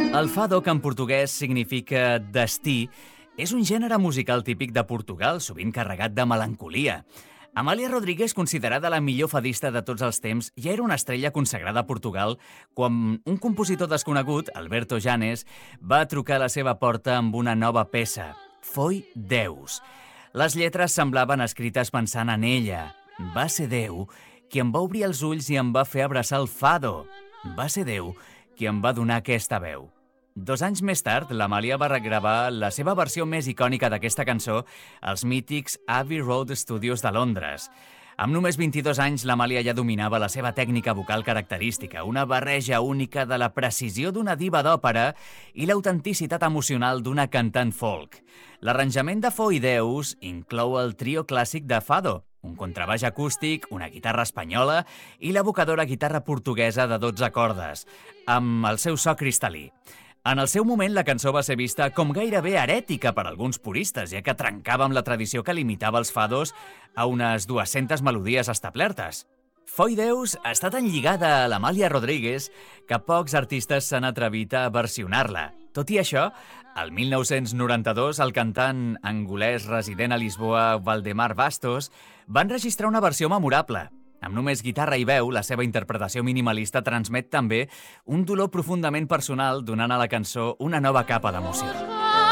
El fado, que en portuguès significa destí, és un gènere musical típic de Portugal, sovint carregat de melancolia. Amàlia Rodríguez, considerada la millor fadista de tots els temps, ja era una estrella consagrada a Portugal quan un compositor desconegut, Alberto Janes, va trucar a la seva porta amb una nova peça, Foi Deus. Les lletres semblaven escrites pensant en ella. Va ser Déu qui em va obrir els ulls i em va fer abraçar el fado. Va ser Déu qui em va donar aquesta veu. 2 anys més tard, l'Amàlia va regravar la seva versió més icònica d'aquesta cançó als mítics Abbey Road Studios de Londres. Amb només 22 anys, l'Amàlia ja dominava la seva tècnica vocal característica, una barreja única de la precisió d'una diva d'òpera i l'autenticitat emocional d'una cantant folk. L'arranjament de Foi Deus inclou el trio clàssic de fado, un contrabaix acústic, una guitarra espanyola i l'evocadora guitarra portuguesa de 12 cordes, amb el seu so cristal·lí. En el seu moment, la cançó va ser vista com gairebé herètica per alguns puristes, ja que trencava amb la tradició que limitava els fados a unes 200 melodies establertes. Foi Deus està tan lligada a l'Amàlia Rodríguez que pocs artistes s'han atrevit a versionar-la. Tot i això, el 1992, el cantant angolès resident a Lisboa, Valdemar Bastos, va enregistrar una versió memorable. Amb només guitarra i veu, la seva interpretació minimalista transmet també un dolor profundament personal, donant a la cançó una nova capa d'emoció.